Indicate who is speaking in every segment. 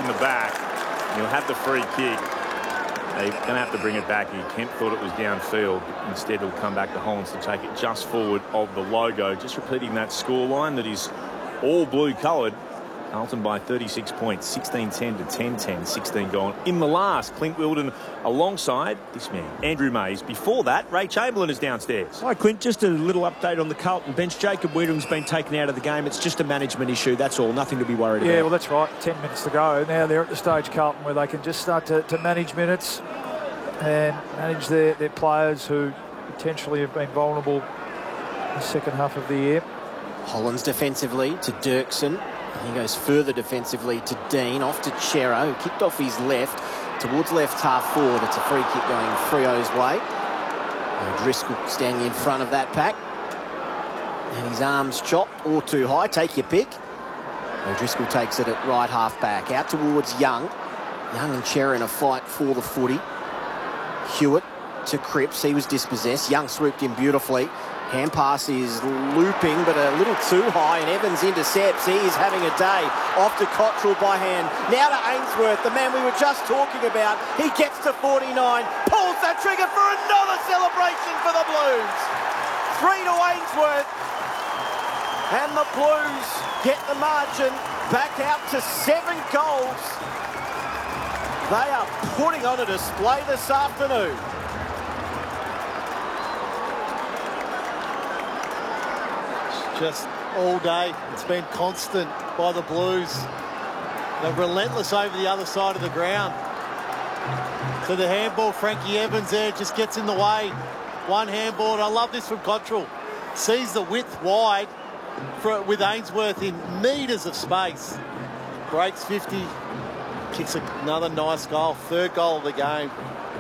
Speaker 1: the back. He'll have the free kick. They're going to have to bring it back here. Kemp thought it was downfield. Instead, he'll come back to Hollands to take it just forward of the logo. Just repeating that scoreline that is all blue-coloured. Carlton by 36 points, 16-10 to 10-10, 16 gone. In the last, Clint Wilden alongside this man, Andrew Mays. Before that, Ray Chamberlain is downstairs.
Speaker 2: Hi, Clint. Just a little update on the Carlton bench. Jacob Weedham's been taken out of the game. It's just a management issue, that's all. Nothing to be worried about.
Speaker 3: Yeah, well, that's right. 10 minutes to go. Now they're at the stage, Carlton, where they can just start to manage minutes and manage their players who potentially have been vulnerable in the second half of the year.
Speaker 4: Hollands defensively to Dirksen. He goes further defensively to Dean, off to Chero, who kicked off his left towards left half forward. It's a free kick going Freo's way. Driscoll standing in front of that pack. And his arms chopped or too high, take your pick. Driscoll takes it at right half back, out towards Young. Young and Chero in a fight for the footy. Hewitt to Cripps, he was dispossessed. Young swooped in beautifully. Hand pass is looping, but a little too high, and Evans intercepts. He is having a day. Off to Cottrell by hand. Now to Ainsworth, the man we were just talking about. He gets to 49, pulls that trigger for another celebration for the Blues. 3 to Ainsworth. And the Blues get the margin back out to 7 goals. They are putting on a display this afternoon.
Speaker 5: Just all day, it's been constant by the Blues. They're relentless over the other side of the ground. So the handball, Frankie Evans there just gets in the way. One handball, and I love this from Cottrell. Sees the width wide with Ainsworth in metres of space. Breaks 50, kicks another nice goal, 3rd goal of the game.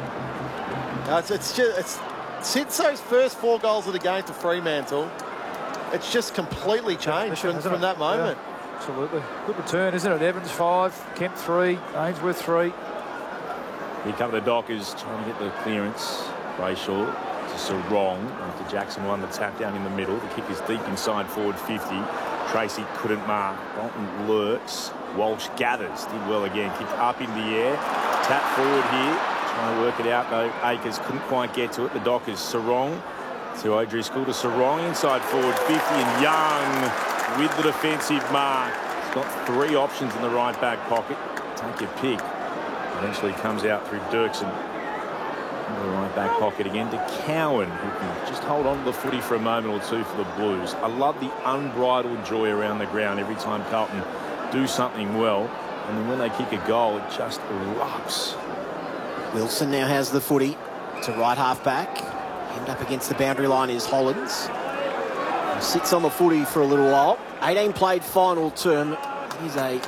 Speaker 5: It's since those first 4 goals of the game to Fremantle, it's just completely changed from that moment.
Speaker 3: Yeah, absolutely. Good return, isn't it? Evans 5, Kemp 3, Ainsworth 3.
Speaker 1: Here come the Dockers trying to get the clearance. Brayshaw to Sarong after Jackson won the tap down in the middle. The kick is deep inside forward 50. Tracy couldn't mark. Bolton lurks. Walsh gathers. Did well again. Kicked up in the air. Tap forward here. Trying to work it out though. Akers couldn't quite get to it. The Dockers. Sarong to O'Driscoll to Sarong inside forward 50, and Young with the defensive mark. He's got 3 options in the right back pocket. Take your pick. Eventually comes out through Dirksen. In the right back pocket again to Cowan, who can just hold on to the footy for a moment or two for the Blues. I love the unbridled joy around the ground every time Carlton do something well, and then when they kick a goal, it just erupts.
Speaker 4: Wilson now has the footy to right half back. Up against the boundary line is Hollands. He sits on the footy for a little while. 18 played final term. He's a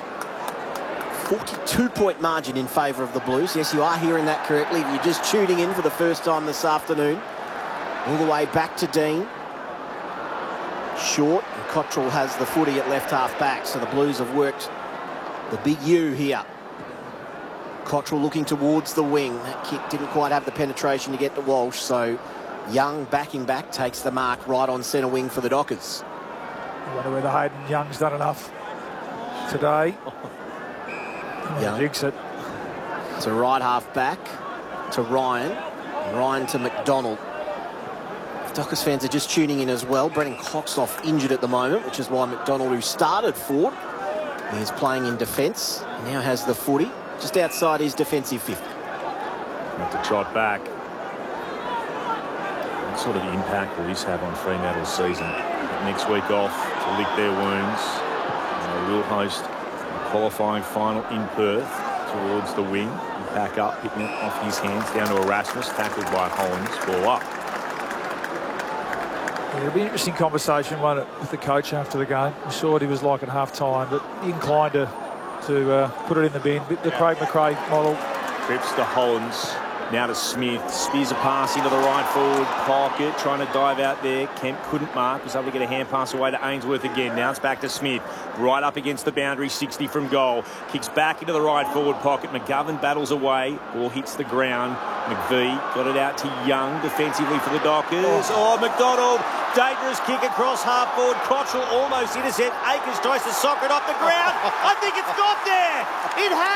Speaker 4: 42-point margin in favour of the Blues. Yes, you are hearing that correctly. If you're just tuning in for the first time this afternoon. All the way back to Dean. Short, and Cottrell has the footy at left half back. So the Blues have worked the big U here. Cottrell looking towards the wing. That kick didn't quite have the penetration to get to Walsh, so Young backing back takes the mark right on centre wing for the Dockers.
Speaker 3: I wonder whether Hayden Young's done enough today.
Speaker 4: Young
Speaker 3: jigs it.
Speaker 4: to right half back to Ryan. Ryan to McDonald. Dockers fans are just tuning in as well. Brennan Coxoff injured at the moment, which is why McDonald, who started forward, is playing in defence. He now has the footy just outside his defensive 50.
Speaker 1: Have to trot back. What sort of impact will this have on Fremantle's season? Next week off to lick their wounds. And they will host a qualifying final in Perth towards the wing. Back up, picking it off his hands down to Erasmus, tackled by Hollands. Ball up.
Speaker 3: Yeah, it'll be an interesting conversation, won't it, with the coach after the game. We saw what he was like at half-time, but inclined to put it in the bin. The Craig McRae model.
Speaker 1: Trips to Hollands. Now to Smith. Spears a pass into the right forward pocket. Trying to dive out there. Kemp couldn't mark. Was able to get a hand pass away to Ainsworth again. Now it's back to Smith. Right up against the boundary. 60 from goal. Kicks back into the right forward pocket. McGovern battles away. Ball hits the ground. McVie got it out to Young defensively for the Dockers. Oh, McDonald. Dangerous kick across half forward. Cottrell almost intercept. Akers tries to sock it off the ground. I think it's got there. It has.